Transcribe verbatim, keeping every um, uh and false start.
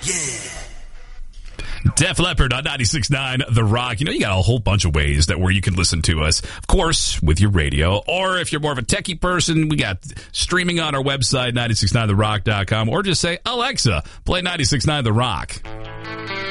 Def Leppard on ninety-six point nine The Rock. You know, you got a whole bunch of ways that where you can listen to us. Of course, with your radio. Or if you're more of a techie person, we got streaming on our website, nine six nine the rock dot com. Or just say, Alexa, play ninety-six point nine The Rock.